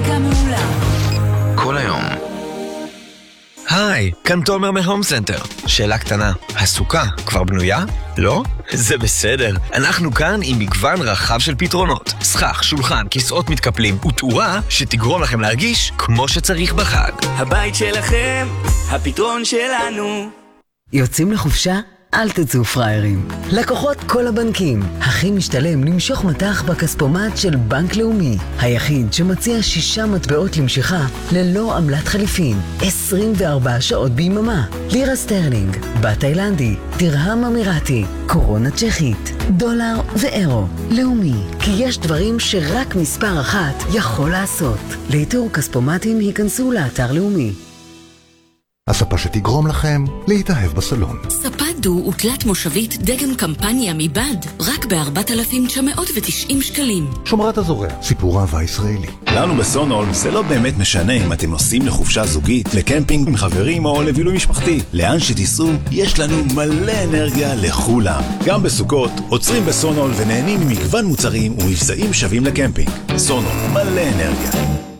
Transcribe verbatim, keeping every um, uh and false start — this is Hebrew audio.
מוזיקה מעולה. כל היום. היי, כאן תומר מהום סנטר. שאלה קטנה, הסוכה כבר בנויה? לא? זה בסדר. אנחנו כאן עם מגוון רחב של פתרונות. סכך, שולחן, כיסאות מתקפלים ותאורה שתגרום לכם להרגיש כמו שצריך בחג. הבית שלכם, הפתרון שלנו. יוצאים לחופשה? אל תצאו פריירים. לקוחות כל הבנקים. הכי משתלם למשוך מטח בכספומט של בנק לאומי. היחיד שמציע שישה מטבעות למשיכה ללא עמלת חליפין. עשרים וארבע שעות ביממה. לירה סטרלינג, בת תאילנדי, דרהם אמירתי, קורונה צ'כית, דולר ואירו. לאומי, כי יש דברים שרק מספר אחת יכול לעשות. לאיתור כספומטים היכנסו לאתר לאומי. הספה שתגרום לכם להתאהב בסלון. ספה דו ותלת מושבית דגם קמפניה מבד, רק ב-ארבעת אלפים תשע מאות ותשעים שקלים. שומרת הזורע, סיפור אהבה ישראלי. לנו בסונול זה לא באמת משנה אם אתם נוסעים לחופשה זוגית, לקמפינג עם חברים או לבילוי משפחתי. לאן שתיסעו, יש לנו מלא אנרגיה לכולם. גם בסוכות, עוצרים בסונול ונהנים ממגוון מוצרים ומבצעים שווים לקמפינג. סונול, מלא אנרגיה.